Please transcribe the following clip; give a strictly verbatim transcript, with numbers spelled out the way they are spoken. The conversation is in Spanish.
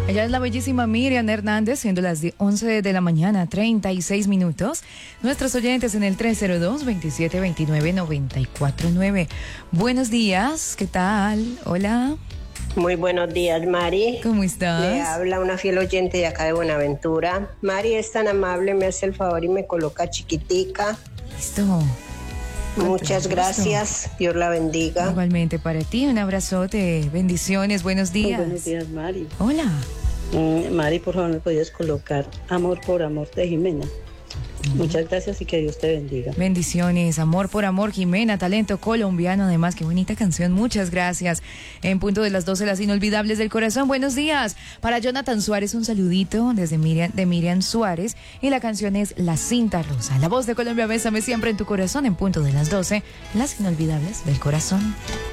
Ella es la bellísima Miriam Hernández, siendo las once de la mañana, treinta y seis minutos. Nuestros oyentes en el tres cero dos, veintisiete veintinueve, noventa y cuatro nueve. Buenos días, ¿qué tal? Hola. Muy buenos días, Mari. ¿Cómo estás? Le habla una fiel oyente de acá de Buenaventura. Mari es tan amable, me hace el favor y me coloca chiquitica. Listo. Muchas gracias, Dios la bendiga. Igualmente para ti, un abrazote, bendiciones, buenos días. Muy buenos días, Mari. Hola. Mm, Mari, por favor, ¿me podías colocar Amor por Amor de Jimena? Mm. Muchas gracias y que Dios te bendiga. Bendiciones, Amor por Amor, Jimena, talento colombiano, además, qué bonita canción, muchas gracias. En punto de las doce, las inolvidables del corazón, buenos días. Para Jonathan Suárez, un saludito desde Miriam, de Miriam Suárez, y la canción es La Cinta Rosa. La voz de Colombia, bésame siempre en tu corazón, en punto de las doce, las inolvidables del corazón.